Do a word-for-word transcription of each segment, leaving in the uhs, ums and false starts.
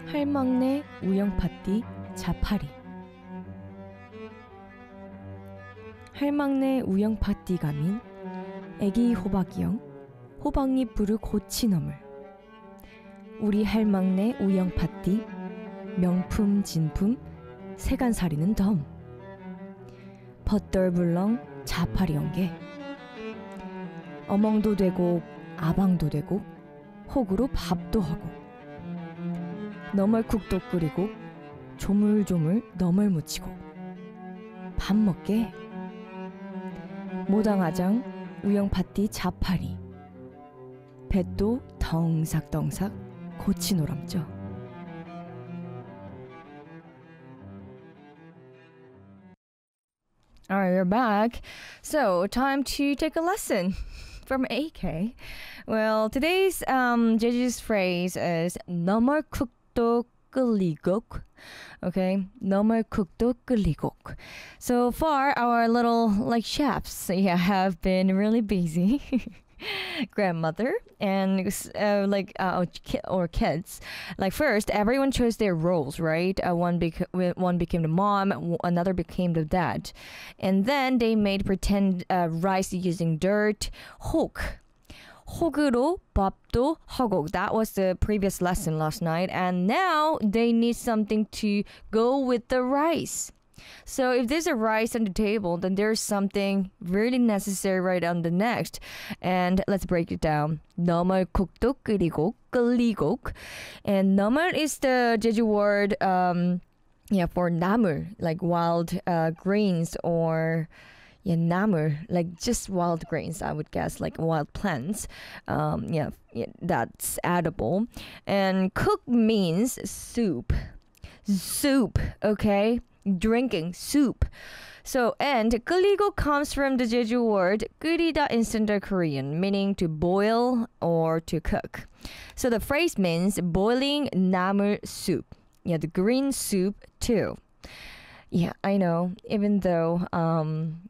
할망네 우영파띠 자파리 할망네 우영파띠 가민 애기 호박이영 호박잎 부르 고치너물 우리 할망네 우영파띠 명품 진품 세간살이는 덤 벗덜불렁 자파리 연계 어멍도 되고 아방도 되고 혹으로 밥도 하고 너멀국도 끓이고 조물조물 너멀 무치고 밥 먹게 모당아장 우영파띠 자파리 뱃도 덩삭덩삭 고치노람죠. Alright, we're back. So, time to take a lesson from A K. Well, today's um, Jeju's phrase is 너멀국도 끓이고. Okay, 너멀국도 끓이고. So far, our little like chefs, yeah, have been really busy. Grandmother and uh, like uh, or kids. Like first, everyone chose their roles, right? Uh, one bec- one became the mom, another became the dad, and then they made pretend uh, rice using dirt. 혹. 혹으로 밥도 하고. That was the previous lesson last night, and now they need something to go with the rice. So if there's a rice on the table, then there's something really necessary right on the next. And let's break it down. 너멀국도 끓이고, 끓이고. And 너멀 is the Jeju word um, yeah, for 나물, like wild uh, greens or yeah, 나물, like just wild grains, I would guess, like wild plants. Um, yeah, yeah, that's edible. And cook means soup. Soup, okay? Drinking soup. So, and 끓이고 comes from the Jeju word 끓이다 in Standard Korean, meaning to boil or to cook. So the phrase means boiling 나물 soup. Yeah, the green soup too. Yeah, I know. Even though um,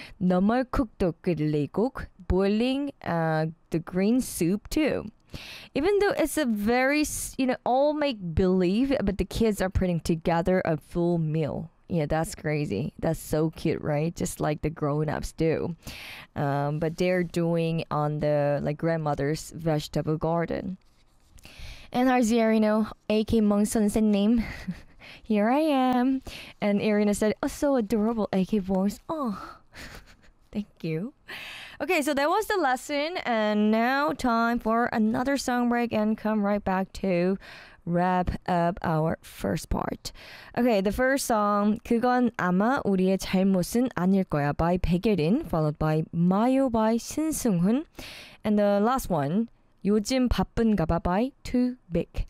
너멀국도 끓이고, boiling uh, the green soup too. Even though it's a very, you know, all make believe, but the kids are putting together a full meal. Yeah, that's crazy. That's so cute, right? Just like the grown-ups do. Um, but they're doing on the like grandmother's vegetable garden. And as you know, A K Mong 선생님, here I am. And Irina said, oh, so adorable, A K voice. Oh, thank you. Okay, so that was the lesson, and now time for another song break and come right back to wrap up our first part. Okay, the first song, 그건 아마 우리의 잘못은 아닐 거야 by 백예린, followed by 마요 by 신승훈, and the last one, 요즘 바쁜가 봐 by Too Big.